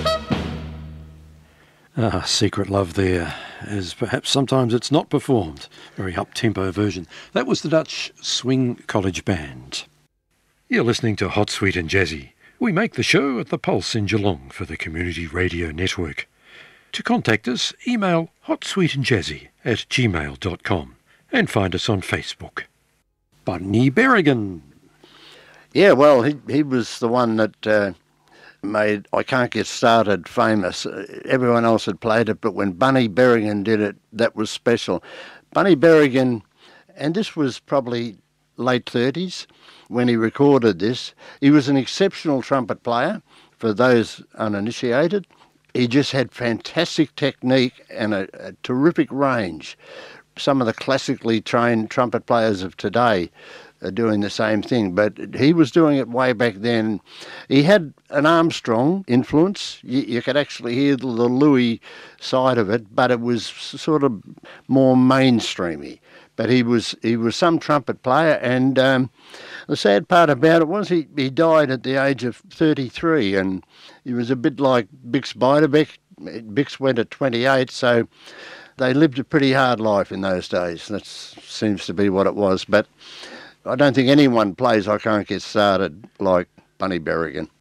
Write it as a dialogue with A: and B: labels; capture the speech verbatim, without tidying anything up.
A: Ah, Secret Love there, as perhaps sometimes it's not performed. Very up-tempo version. That was the Dutch Swing College Band. You're listening to Hot, Sweet and Jazzy. We make the show at the Pulse in Geelong for the Community Radio Network. To contact us, email hotsweetandjazzy at gmail dot com and find us on Facebook. Bunny Berrigan.
B: Yeah, well, he he was the one that uh, made I Can't Get Started famous. Everyone else had played it, but when Bunny Berrigan did it, that was special. Bunny Berrigan, and this was probably late thirties when he recorded this. He was an exceptional trumpet player, for those uninitiated. He just had fantastic technique and a, a terrific range. Some of the classically trained trumpet players of today are doing the same thing, but he was doing it way back then. He had an Armstrong influence. You, you could actually hear the, the Louis side of it, but it was sort of more mainstreamy. But he was he was some trumpet player, and um, the sad part about it was he, he died at the age of thirty-three, and he was a bit like Bix Beiderbecke. Bix went at twenty-eight, so they lived a pretty hard life in those days. That seems to be what it was. But I don't think anyone plays I Can't Get Started like Bunny Berrigan.